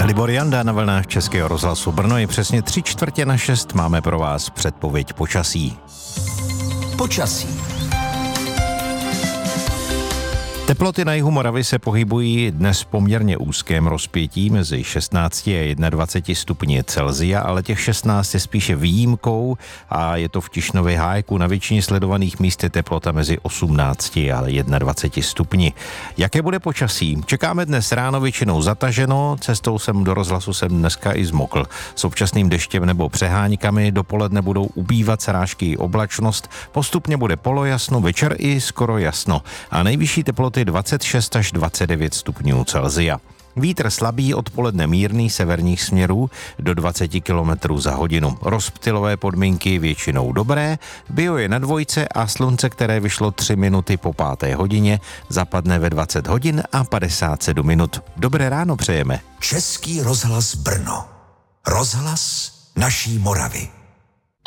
Libor Janda na vlnách Českého rozhlasu Brno. Je přesně 5:45, máme pro vás předpověď počasí. Počasí. Teploty na jihu Moravy se pohybují dnes v poměrně úzkém rozpětí mezi 16 a 21 stupni Celsia, ale těch 16 je spíše výjimkou a je to v Tišnově Hájku. Na většině sledovaných míst je teplota mezi 18 a 21 stupni. Jaké bude počasí? Čekáme dnes ráno většinou zataženo, cestou sem do rozhlasu jsem dneska i zmokl. S občasným deštěm nebo přeháňkami dopoledne budou ubývat srážky i oblačnost, postupně bude polojasno, večer i skoro jasno a nejvyšší teploty 26 až 29 stupňů Celsia. Vítr slabý, odpoledne mírný severních směrů do 20 km za hodinu. Rozptylové podmínky většinou dobré, bio je na dvojce a slunce, které vyšlo 3 minuty po 5. hodině, zapadne ve 20 hodin a 57 minut. Dobré ráno přejeme. Český rozhlas Brno. Rozhlas naší Moravy.